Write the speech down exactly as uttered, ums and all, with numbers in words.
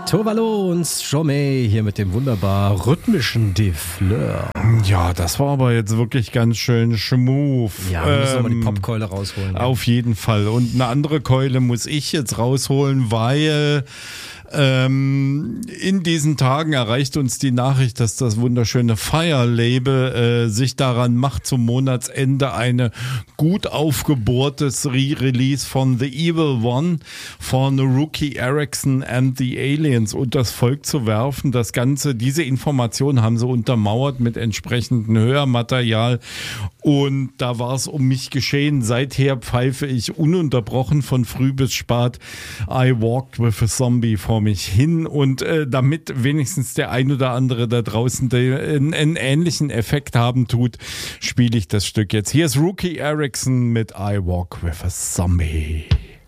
Tovalo und Stromae hier mit dem wunderbar rhythmischen De Fleur. Ja, das war aber jetzt wirklich ganz schön schmooth. Ja, wir müssen ähm, nochmal die Popkeule rausholen. Ja. Auf jeden Fall. Und eine andere Keule muss ich jetzt rausholen, weil ähm, in diesen Tagen erreicht uns die Nachricht, dass das wunderschöne Fire-Label äh, sich daran macht, zum Monatsende eine gut aufgebohrtes Re-Release von The Evil One von Rookie Erickson and the Aliens und das Volk zu werfen. Das Ganze, diese Informationen haben sie untermauert mit entsprechendem Hörmaterial und da war es um mich geschehen. Seither pfeife ich ununterbrochen von früh bis spät I Walked with a Zombie vor mich hin und äh, damit wenigstens der ein oder andere da draußen der, einen, einen ähnlichen Effekt haben tut, spiele ich das Stück jetzt. Hier ist Rookie Erickson mit I Walk with a Zombie.